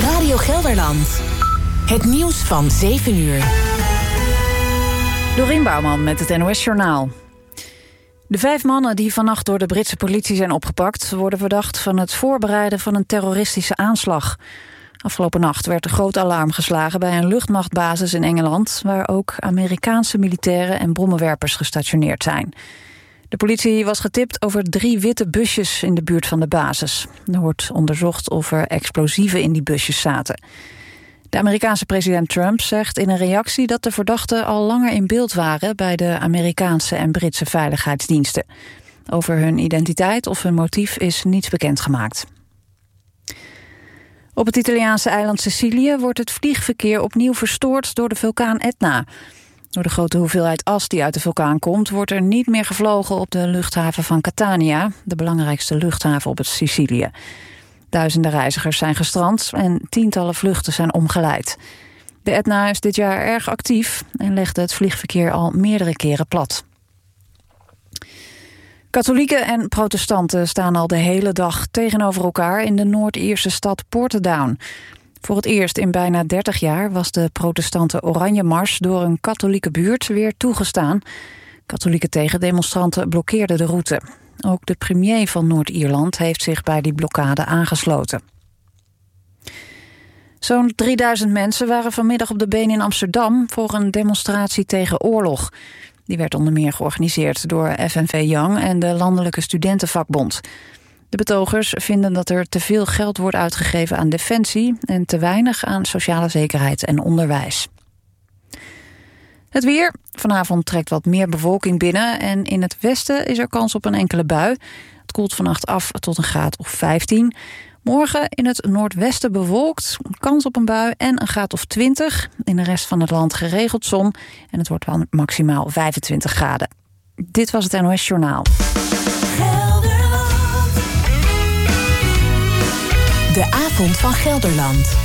Radio Gelderland. Het nieuws van 7 uur. Dorien Bouwman met het NOS-journaal. De 5 mannen die vannacht door de Britse politie zijn opgepakt worden verdacht van het voorbereiden van een terroristische aanslag. Afgelopen nacht werd een groot alarm geslagen bij een luchtmachtbasis in Engeland, waar ook Amerikaanse militairen en bommenwerpers gestationeerd zijn. De politie was getipt over 3 witte busjes in de buurt van de basis. Er wordt onderzocht of er explosieven in die busjes zaten. De Amerikaanse president Trump zegt in een reactie dat de verdachten al langer in beeld waren bij de Amerikaanse en Britse veiligheidsdiensten. Over hun identiteit of hun motief is niets bekendgemaakt. Op het Italiaanse eiland Sicilië wordt het vliegverkeer opnieuw verstoord door de vulkaan Etna. Door de grote hoeveelheid as die uit de vulkaan komt, wordt er niet meer gevlogen op de luchthaven van Catania, de belangrijkste luchthaven op het Sicilië. Duizenden reizigers zijn gestrand en tientallen vluchten zijn omgeleid. De Etna is dit jaar erg actief en legde het vliegverkeer al meerdere keren plat. Katholieken en protestanten staan al de hele dag tegenover elkaar in de Noord-Ierse stad Portadown. Voor het eerst in bijna 30 jaar was de protestante Oranje Mars door een katholieke buurt weer toegestaan. Katholieke tegendemonstranten blokkeerden de route. Ook de premier van Noord-Ierland heeft zich bij die blokkade aangesloten. Zo'n 3000 mensen waren vanmiddag op de been in Amsterdam voor een demonstratie tegen oorlog. Die werd onder meer georganiseerd door FNV Young en de Landelijke Studentenvakbond. De betogers vinden dat er te veel geld wordt uitgegeven aan defensie en te weinig aan sociale zekerheid en onderwijs. Het weer. Vanavond trekt wat meer bewolking binnen en in het westen is er kans op een enkele bui. Het koelt vannacht af tot een graad of 15. Morgen in het noordwesten bewolkt, kans op een bui en een graad of 20. In de rest van het land geregeld zon en het wordt wel maximaal 25 graden. Dit was het NOS Journaal. De avond van Gelderland.